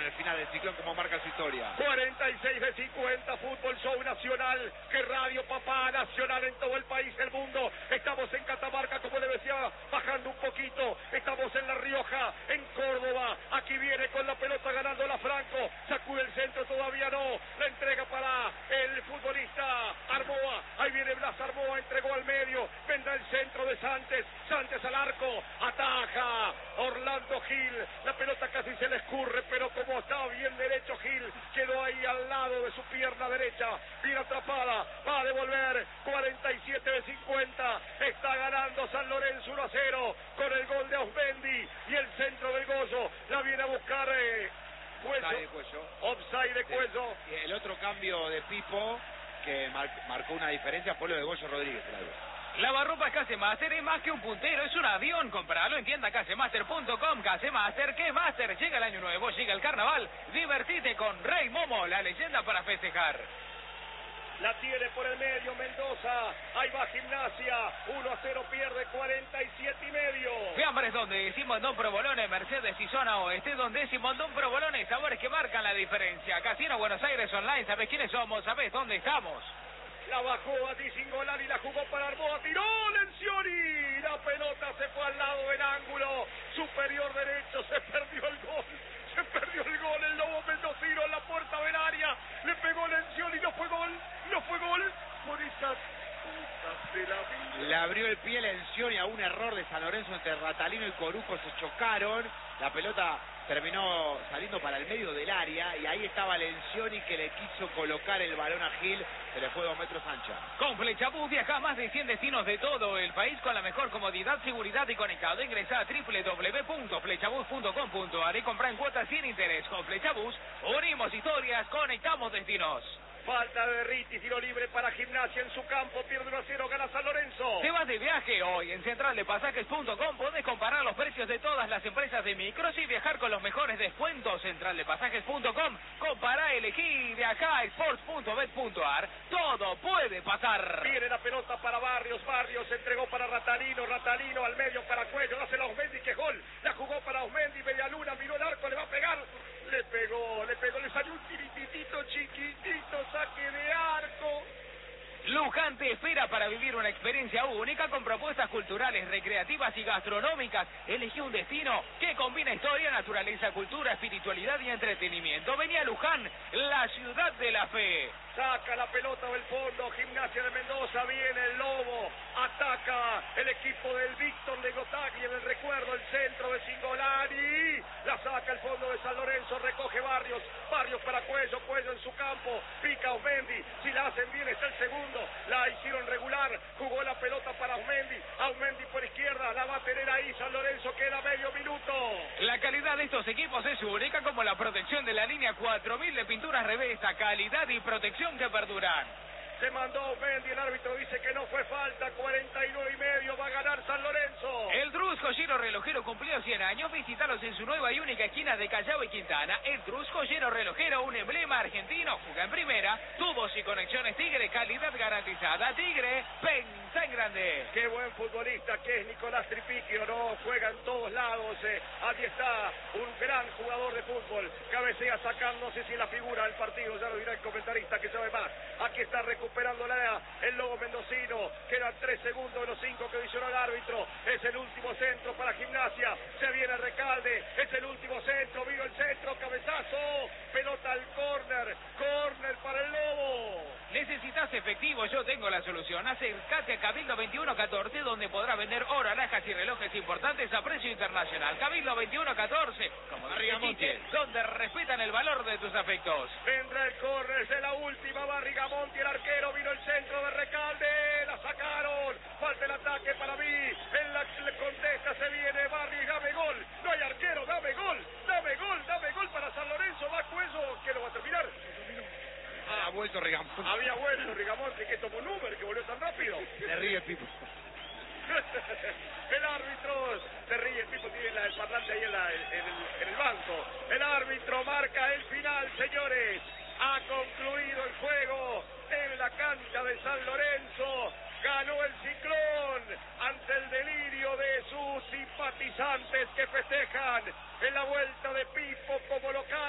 el final del Ciclón, como marca su historia. 46 de 50, Fútbol Show Nacional, que Radio Papá Nacional en todo el país, el mundo. Estamos en Catamarca, como le decía, bajando un poquito. Estamos en La Rioja, en Córdoba. Aquí viene con la pelota ganando la Franco. Sacude el centro, todavía no. La entrega para el futbolista Arboa. Ahí viene Blas Arboa, entregó al medio. Vendrá el centro de Santos. Santos al arco. Ataja Orlando Gil. La pelota casi se le escurre, pero como estaba bien derecho Gil, quedó ahí al lado de su pierna derecha. Bien atrapada. Va a devolver. 47 de 50. Está ganando San Lorenzo 1-0 con el gol de Osmendi y el centro del Gozo. La viene a buscar Cuello. Offside de Cuello. Sí. Y el otro cambio de Pipo que marcó una diferencia fue lo de Goyo Rodríguez. Lavarropas Casemaster es más que un puntero, es un avión. Compralo en tienda casemaster.com. Casemaster, ¿qué Master? Llega el año nuevo, llega el carnaval. Divertite con Rey Momo, la leyenda para festejar. La tiene por el medio Mendoza. Ahí va Gimnasia. 1-0 pierde, 47 y medio. Fiambres donde Simondón Provolone, Mercedes y Zona Oeste, donde Simondón Provolone, sabores que marcan la diferencia. Casino Buenos Aires Online, ¿sabés quiénes somos? ¿Sabés dónde estamos? La bajó a Singolani, la jugó para Arboa, tiró Lencioni. La pelota se fue al lado del ángulo superior derecho, se perdió el gol. Se perdió el gol, el Lobo Mendocino en la puerta del área. Le pegó Lencioni, no fue gol. No fue gol por esas putas de la vida. Le abrió el pie Lencioni a un error de San Lorenzo entre Ratalino y Corujo, se chocaron. La pelota terminó saliendo para el medio del área y ahí estaba Lencioni que le quiso colocar el balón a Gil, se le fue 2 metros ancha. Con Flechabús viaja a más de 100 destinos de todo el país con la mejor comodidad, seguridad y conectado. Ingresa a www.flechabús.com.ar y compra en cuotas sin interés. Con Flechabús unimos historias, conectamos destinos. Falta de Riti, tiro libre para Gimnasia en su campo, pierde 1-0, gana San Lorenzo. Te vas de viaje hoy en centraldepasajes.com, podés comparar los precios de todas las empresas de micros y viajar con los mejores descuentos. Centraldepasajes.com, compará, elegí, viajá, sports.bet.ar, todo puede pasar. Viene la pelota para Barrios, Barrios entregó para Ratalino, Ratalino al medio para Cuello, hace la Osmendi, que gol, la jugó para Osmendi, media luna, miró el arco, le va a pegar, le pegó, le salió un tirititito chiquitito, saque de arco. Luján te espera para vivir una experiencia única con propuestas culturales, recreativas y gastronómicas. Elegí un destino que combina historia, naturaleza, cultura, espiritualidad y entretenimiento. Vení a Luján, la ciudad de la fe. Saca la pelota del fondo, Gimnasia de Mendoza, viene el Lobo, ataca el equipo del Víctor de Gotagli en el recuerdo, el centro de Singolani, la saca el fondo de San Lorenzo, recoge Barrios, Barrios para Cuello, Cuello en su campo, pica Osmendi, si la hacen bien está el segundo, la hicieron regular, jugó la pelota para Osmendi, Osmendi por izquierda, la va a tener ahí San Lorenzo, queda medio minuto. La calidad de estos equipos es única, como la protección de la línea 4000 de pinturas Revesta, calidad y protección que perduran. Se mandó Osmendi, el árbitro dice que no fue falta, 49 y medio, va a ganar San Lorenzo. El Drus Joyero Relojero cumplió 100 años, visítalos en su nueva y única esquina de Callao y Quintana. El Drus Joyero Relojero, un emblema argentino, juega en primera, tubos y conexiones Tigre, calidad garantizada. Tigre, pensa en grande. Qué buen futbolista que es Nicolás Tripiquio, ¿no? Juega en todos lados, aquí está, un gran jugador de fútbol, cabecea sacando, no sé si la figura del partido, ya lo dirá el comentarista que sabe más. Aquí está recuperándola el Lobo Mendocino, quedan 3 segundos de los 5 que visionó el árbitro, es el último centro para Gimnasia, se viene Recalde, es el último centro, vino el centro, cabezazo, pelota al córner, córner para el Lobo. ¿Necesitas efectivo? Yo tengo la solución. Acércate a Cabildo 2114, donde podrás vender oro, alhajas y relojes importantes a precio internacional. Cabildo 2114, como Barrigamonte, donde respetan el valor de tus afectos. Vendrá el córner, es la última, Barrigamonte, el arquero, vino el centro de Recalde, la sacaron, falta el ataque para mí, en la contesta se viene Barri, dame gol, no hay arquero, dame gol, dame gol, dame gol para San Lorenzo, va Cuello, que lo va a terminar. Ha vuelto Rigamonti. Había vuelto Rigamonti, que tomó Uber, que volvió tan rápido. Se ríe Pipo. El árbitro se ríe, el Pipo tiene el parlante ahí en el banco. El árbitro marca el final, señores. Ha concluido el juego en la cancha de San Lorenzo. Ganó el Ciclón ante el delirio de sus simpatizantes que festejan en la vuelta de Pipo como local.